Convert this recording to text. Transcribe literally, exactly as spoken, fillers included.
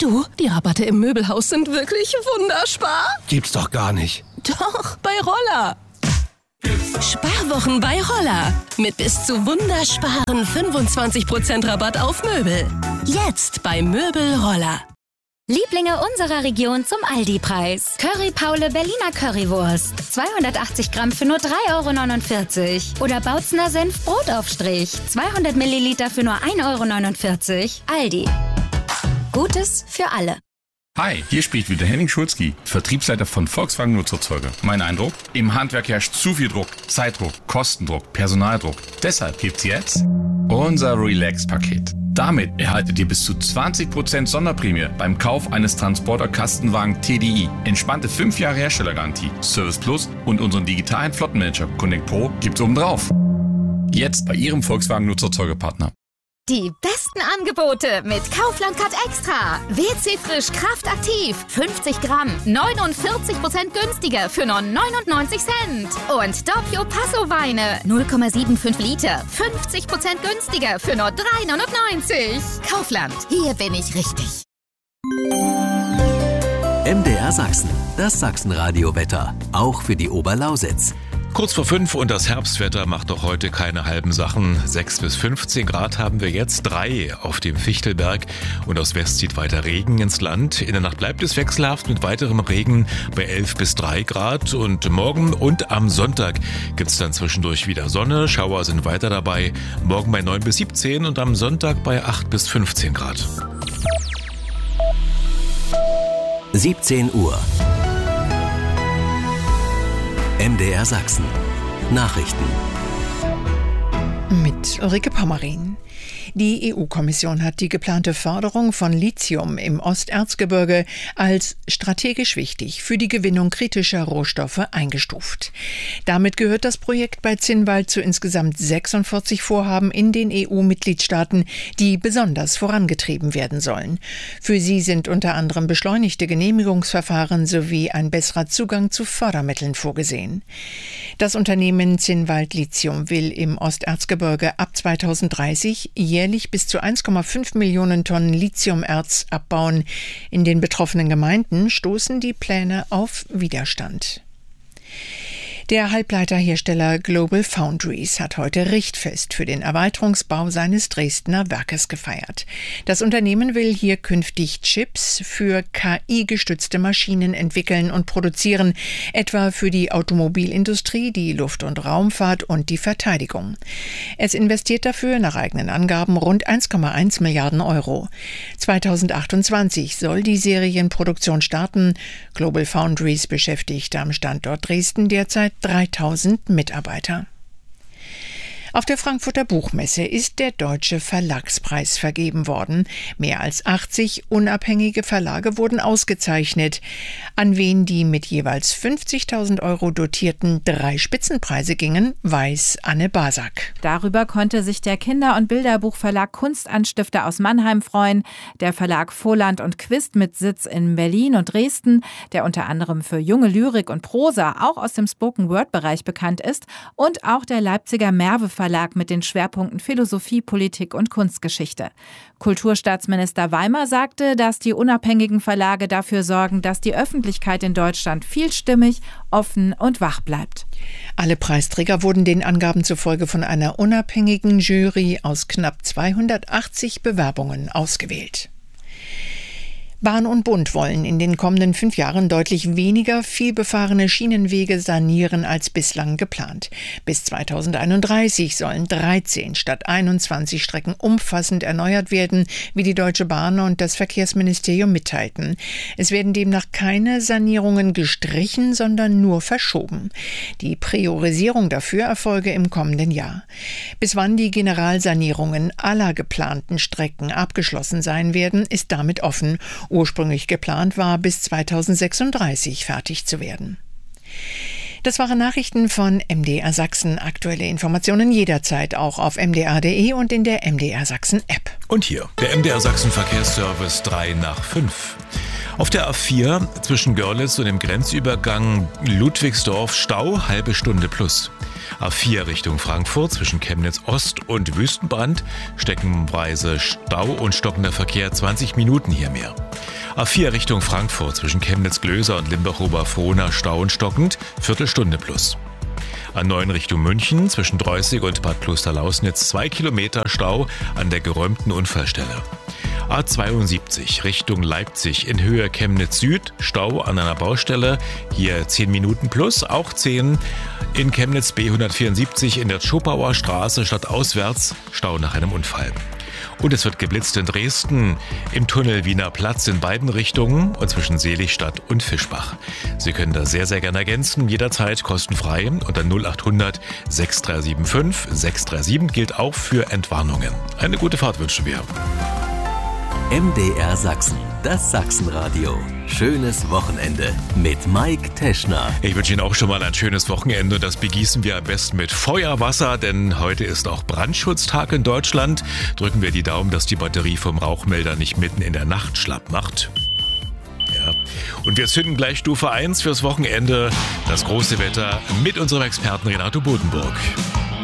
du, die Rabatte im Möbelhaus sind wirklich wunderspar. Gibt's doch gar nicht. Doch, bei Roller. Sparwochen bei Roller. Mit bis zu wundersparen fünfundzwanzig Prozent Rabatt auf Möbel. Jetzt bei Möbel Roller. Lieblinge unserer Region zum Aldi-Preis. Curry Paule Berliner Currywurst. zweihundertachtzig Gramm für nur drei Euro neunundvierzig. Oder Bautzner Senf Brotaufstrich. zweihundert Milliliter für nur ein Euro neunundvierzig. Aldi. Gutes für alle. Hi, hier spricht wieder Henning Schulzki, Vertriebsleiter von Volkswagen Nutzerzeuger. Mein Eindruck? Im Handwerk herrscht zu viel Druck, Zeitdruck, Kostendruck, Personaldruck. Deshalb gibt's jetzt unser Relax-Paket. Damit erhaltet ihr bis zu zwanzig Prozent Sonderprämie beim Kauf eines Transporter-Kastenwagen T D I. Entspannte fünf Jahre Herstellergarantie, Service Plus und unseren digitalen Flottenmanager Connect Pro gibt's obendrauf. Jetzt bei Ihrem Volkswagen Nutzerzeugerpartner. Die besten Angebote mit Kaufland Card Extra. W C Frisch Kraft Aktiv. fünfzig Gramm. neunundvierzig Prozent günstiger für nur neunundneunzig Cent. Und Doppio Passo Weine. null Komma fünfundsiebzig Liter. fünfzig Prozent günstiger für nur drei neunundneunzig. Kaufland. Hier bin ich richtig. M D R Sachsen. Das Sachsenradio-Wetter. Auch für die Oberlausitz. Kurz vor fünf und das Herbstwetter macht doch heute keine halben Sachen. sechs bis fünfzehn Grad haben wir jetzt, drei auf dem Fichtelberg und aus West zieht weiter Regen ins Land. In der Nacht bleibt es wechselhaft mit weiterem Regen bei elf bis drei Grad und morgen und am Sonntag gibt es dann zwischendurch wieder Sonne. Schauer sind weiter dabei, morgen bei neun bis siebzehn und am Sonntag bei acht bis fünfzehn Grad. siebzehn Uhr. M D R Sachsen. Nachrichten. Mit Ulrike Pommerin. Die E U-Kommission hat die geplante Förderung von Lithium im Osterzgebirge als strategisch wichtig für die Gewinnung kritischer Rohstoffe eingestuft. Damit gehört das Projekt bei Zinnwald zu insgesamt sechsundvierzig Vorhaben in den E U-Mitgliedstaaten, die besonders vorangetrieben werden sollen. Für sie sind unter anderem beschleunigte Genehmigungsverfahren sowie ein besserer Zugang zu Fördermitteln vorgesehen. Das Unternehmen Zinnwald Lithium will im Osterzgebirge ab zweitausenddreißig jährlich bis zu eins Komma fünf Millionen Tonnen Lithiumerz abbauen. In den betroffenen Gemeinden stoßen die Pläne auf Widerstand. Der Halbleiterhersteller Global Foundries hat heute Richtfest für den Erweiterungsbau seines Dresdner Werkes gefeiert. Das Unternehmen will hier künftig Chips für K I-gestützte Maschinen entwickeln und produzieren, etwa für die Automobilindustrie, die Luft- und Raumfahrt und die Verteidigung. Es investiert dafür nach eigenen Angaben rund eins Komma eins Milliarden Euro. zweitausendachtundzwanzig soll die Serienproduktion starten. Global Foundries beschäftigt am Standort Dresden derzeit dreitausend Mitarbeiter. Auf der Frankfurter Buchmesse ist der Deutsche Verlagspreis vergeben worden. Mehr als achtzig unabhängige Verlage wurden ausgezeichnet. An wen die mit jeweils fünfzigtausend Euro dotierten drei Spitzenpreise gingen, weiß Anne Basak. Darüber konnte sich der Kinder- und Bilderbuchverlag Kunstanstifter aus Mannheim freuen, der Verlag Voland und Quist mit Sitz in Berlin und Dresden, der unter anderem für junge Lyrik und Prosa auch aus dem Spoken-Word-Bereich bekannt ist, und auch der Leipziger Merve Verlag mit den Schwerpunkten Philosophie, Politik und Kunstgeschichte. Kulturstaatsminister Weimer sagte, dass die unabhängigen Verlage dafür sorgen, dass die Öffentlichkeit in Deutschland vielstimmig, offen und wach bleibt. Alle Preisträger wurden den Angaben zufolge von einer unabhängigen Jury aus knapp zweihundertachtzig Bewerbungen ausgewählt. Bahn und Bund wollen in den kommenden fünf Jahren deutlich weniger vielbefahrene Schienenwege sanieren als bislang geplant. Bis zweitausendeinunddreißig sollen dreizehn statt einundzwanzig Strecken umfassend erneuert werden, wie die Deutsche Bahn und das Verkehrsministerium mitteilten. Es werden demnach keine Sanierungen gestrichen, sondern nur verschoben. Die Priorisierung dafür erfolge im kommenden Jahr. Bis wann die Generalsanierungen aller geplanten Strecken abgeschlossen sein werden, ist damit offen. Ursprünglich geplant war, bis zweitausendsechsunddreißig fertig zu werden. Das waren Nachrichten von M D R Sachsen. Aktuelle Informationen jederzeit auch auf m d r punkt d e und in der M D R Sachsen App. Und hier der M D R Sachsen Verkehrsservice drei nach fünf. Auf der A vier zwischen Görlitz und dem Grenzübergang Ludwigsdorf Stau, halbe Stunde plus. A vier Richtung Frankfurt zwischen Chemnitz Ost und Wüstenbrand, steckenweise Stau und stockender Verkehr, zwanzig Minuten hier mehr. A vier Richtung Frankfurt zwischen Chemnitz-Glöser und Limbach-Oberfrohna Stau und stockend, Viertelstunde plus. A neun Richtung München zwischen Dreußig und Bad Klosterlausnitz zwei Kilometer Stau an der geräumten Unfallstelle. A zweiundsiebzig Richtung Leipzig in Höhe Chemnitz Süd, Stau an einer Baustelle, hier zehn Minuten plus, auch zehn. In Chemnitz B hundertvierundsiebzig in der Zschopauer Straße stadtauswärts, Stau nach einem Unfall. Und es wird geblitzt in Dresden, im Tunnel Wiener Platz in beiden Richtungen und zwischen Seligstadt und Fischbach. Sie können das sehr, sehr gerne ergänzen, jederzeit kostenfrei unter null acht hundert sechs drei sieben fünf sechs drei sieben, gilt auch für Entwarnungen. Eine gute Fahrt wünschen wir. M D R Sachsen, das Sachsenradio. Schönes Wochenende mit Mike Teschner. Ich wünsche Ihnen auch schon mal ein schönes Wochenende und das begießen wir am besten mit Feuerwasser, denn heute ist auch Brandschutztag in Deutschland. Drücken wir die Daumen, dass die Batterie vom Rauchmelder nicht mitten in der Nacht schlapp macht. Ja. Und wir zünden gleich Stufe eins fürs Wochenende. Das große Wetter mit unserem Experten Renato Bodenburg.